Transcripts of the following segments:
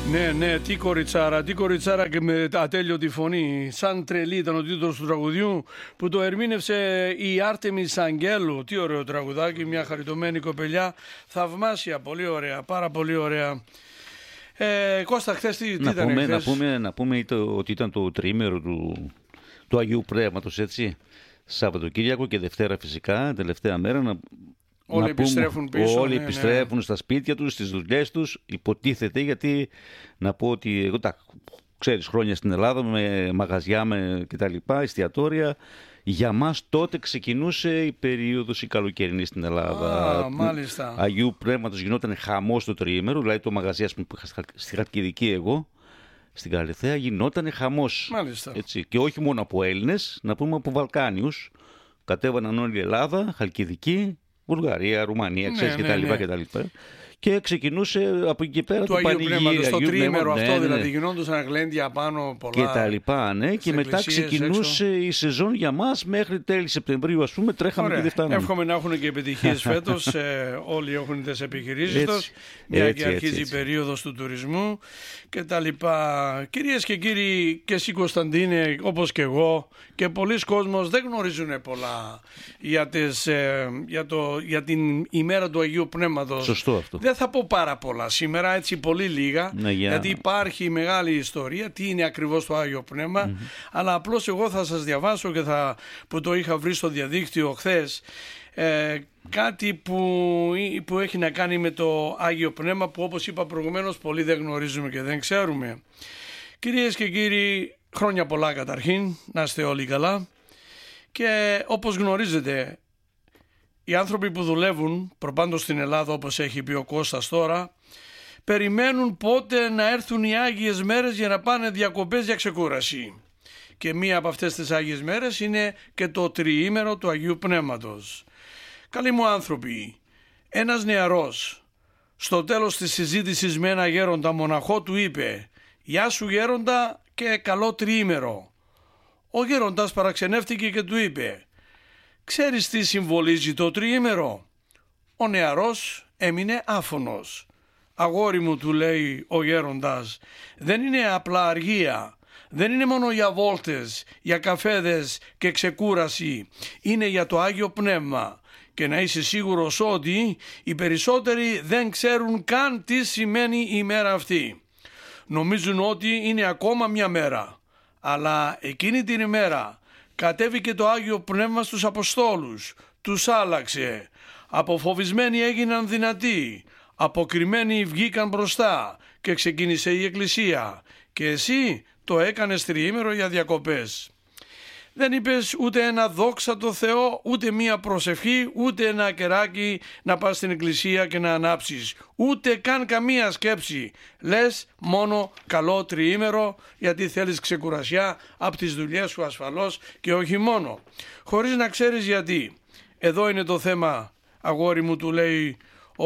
Ναι, τι κοριτσάρα και με ατέλειωτη φωνή. Σαν τρελή ήταν ο τίτλος του τραγουδιού που το ερμήνευσε η Άρτεμις Αγγέλου. Τι ωραίο τραγουδάκι, μια χαριτωμένη κοπελιά. Θαυμάσια, πολύ ωραία, πάρα πολύ ωραία. Κώστα, χθες τι ήταν χθες? Να πούμε ότι ήταν το τριήμερο του Αγίου Πνεύματος, έτσι. Σαββατοκύριακο και Δευτέρα φυσικά, τελευταία μέρα. Όλοι επιστρέφουν πίσω. Όλοι επιστρέφουν στα σπίτια τους, στις δουλειές τους, υποτίθεται, γιατί να πω ότι εγώ ξέρεις χρόνια στην Ελλάδα με μαγαζιά και τα λοιπά, εστιατόρια. Για μας τότε ξεκινούσε η περίοδος η καλοκαιρινή στην Ελλάδα. Μάλιστα. Αγίου Πνεύματος γινόταν χαμός το τριήμερο, δηλαδή το μαγαζιά που είχα στη Χαλκιδική εγώ, στην Καλυθέα, γινόταν χαμός. Μάλιστα. Έτσι. Και όχι μόνο από Έλληνες, να πούμε από Βαλκάνιους. Κατέβαναν όλη η Ελλάδα, Χαλκιδική, Βουλγαρία, Ρουμανία, ξέρεις, κτλ. Και ξεκινούσε από εκεί πέρα το πανηγύρι. Στο τριήμερο αυτό, δηλαδή γινόντουσαν γλέντια πάνω πολλά. Και τα λοιπά, ναι. Και μετά ξεκινούσε η σεζόν για μας μέχρι τέλη Σεπτεμβρίου, ας πούμε, τρέχαμε και δεν φτάναμε. Εύχομαι να έχουν και επιτυχίες φέτος. Όλοι έχουν τις επιχειρήσεις τους. Μια και αρχίζει η περίοδος του τουρισμού και τα λοιπά. Κυρίες και κύριοι, και εσύ Κωνσταντίνε, όπως και εγώ, και πολλοί κόσμος δεν γνωρίζουν πολλά για την ημέρα του Αγίου Πνεύματος. Σωστό αυτό. Δεν θα πω πάρα πολλά σήμερα, έτσι πολύ λίγα, γιατί υπάρχει μεγάλη ιστορία, τι είναι ακριβώς το Άγιο Πνεύμα, αλλά απλώς εγώ θα σας διαβάσω και που το είχα βρει στο διαδίκτυο χθες, κάτι που έχει να κάνει με το Άγιο Πνεύμα, που όπως είπα προηγουμένως πολλοί δεν γνωρίζουμε και δεν ξέρουμε. Κυρίες και κύριοι, χρόνια πολλά καταρχήν, να είστε όλοι καλά, και όπως γνωρίζετε, οι άνθρωποι που δουλεύουν προπάντως στην Ελλάδα, όπως έχει πει ο Κώστας τώρα, περιμένουν πότε να έρθουν οι Άγιες μέρες για να πάνε διακοπές για ξεκούραση. Και μία από αυτές τις Άγιες μέρες είναι και το τριήμερο του Αγίου Πνεύματος. Καλοί μου άνθρωποι, ένας νεαρός στο τέλος της συζήτησης με ένα γέροντα μοναχό του είπε «Γεια σου γέροντα και καλό τριήμερο». Ο γέροντας παραξενεύτηκε και του είπε «Ξέρεις τι συμβολίζει το τριήμερο?» Ο νεαρός έμεινε άφωνος. «Αγόρι μου», του λέει ο γέροντας, «δεν είναι απλά αργία, δεν είναι μόνο για βόλτες, για καφέδες και ξεκούραση, είναι για το Άγιο Πνεύμα. Και να είσαι σίγουρος ότι οι περισσότεροι δεν ξέρουν καν τι σημαίνει η μέρα αυτή. Νομίζουν ότι είναι ακόμα μια μέρα, αλλά εκείνη την ημέρα κατέβηκε το Άγιο Πνεύμα στους Αποστόλους, τους άλλαξε, αποφοβισμένοι έγιναν δυνατοί, αποκριμμένοι βγήκαν μπροστά και ξεκίνησε η Εκκλησία και εσύ το έκανες τριήμερο για διακοπές. Δεν είπες ούτε ένα δόξα τω Θεώ, ούτε μία προσευχή, ούτε ένα κεράκι να πας στην εκκλησία και να ανάψεις, ούτε καν καμία σκέψη. Λες μόνο καλό τριήμερο, γιατί θέλεις ξεκουρασιά από τις δουλειές σου ασφαλώς, και όχι μόνο. Χωρίς να ξέρεις γιατί. Εδώ είναι το θέμα, αγόρι μου, του λέει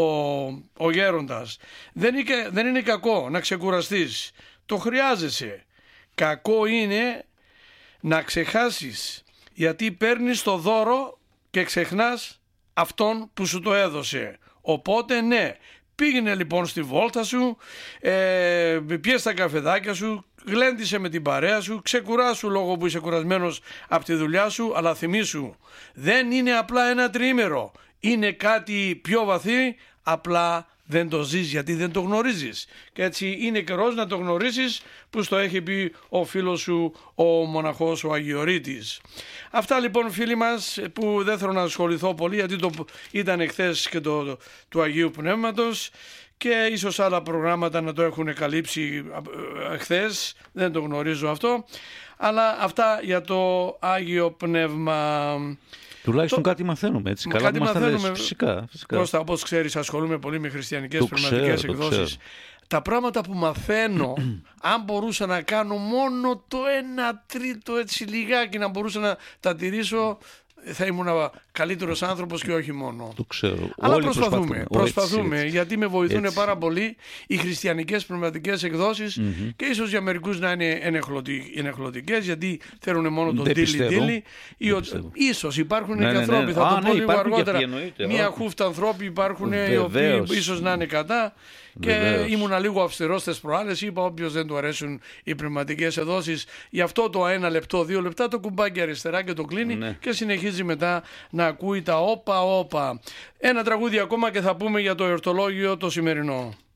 ο γέροντας. Δεν είναι κακό να ξεκουραστείς, το χρειάζεσαι. Κακό είναι να ξεχάσεις, γιατί παίρνεις το δώρο και ξεχνάς αυτόν που σου το έδωσε. Οπότε ναι, πήγαινε λοιπόν στη βόλτα σου, πιες τα καφεδάκια σου, γλέντισε με την παρέα σου, ξεκουράσου λόγω που είσαι κουρασμένος από τη δουλειά σου, αλλά θυμήσου, δεν είναι απλά ένα τριήμερο, είναι κάτι πιο βαθύ, απλά δεν το ζεις γιατί δεν το γνωρίζεις. Και έτσι είναι καιρός να το γνωρίσεις, που στο έχει πει ο φίλος σου ο μοναχός ο Αγιορείτης. Αυτά λοιπόν φίλοι μας, που δεν θέλω να ασχοληθώ πολύ, γιατί ήταν εχθές και του Αγίου Πνεύματος και ίσως άλλα προγράμματα να το έχουν καλύψει χθες, δεν το γνωρίζω αυτό, αλλά αυτά για το Άγιο Πνεύμα. Τουλάχιστον κάτι μαθαίνουμε, έτσι. Καλά που μας τα λες, φυσικά. Κώστα, όπως ξέρεις, ασχολούμαι πολύ με χριστιανικές πνευματικές εκδόσεις. Τα πράγματα που μαθαίνω, αν μπορούσα να κάνω μόνο το 1/3 έτσι λιγάκι, να μπορούσα να τα τηρήσω, θα ήμουν καλύτερος άνθρωπος και όχι μόνο. Το ξέρω. Αλλά προσπαθούμε, γιατί με βοηθούν πάρα πολύ οι χριστιανικές πνευματικές εκδόσεις και ίσως για μερικούς να είναι ενεχλωτικές, γιατί θέλουν μόνο τον τίλι. Ίσως υπάρχουν και ανθρώποι, θα το πω λίγο αργότερα. Μία χούφτα ανθρώποι υπάρχουν οι οποίοι ίσως να είναι κατά. Και ήμουνα λίγο αυστηρός στις προάλλες. Είπα όποιος δεν του αρέσουν οι πνευματικές εδόσεις, γι' αυτό το 1 λεπτό, 2 λεπτά το κουμπάκι αριστερά και το κλείνει, και συνεχίζει μετά να ακούει τα όπα. Ένα τραγούδι ακόμα και θα πούμε για το εορτολόγιο το σημερινό.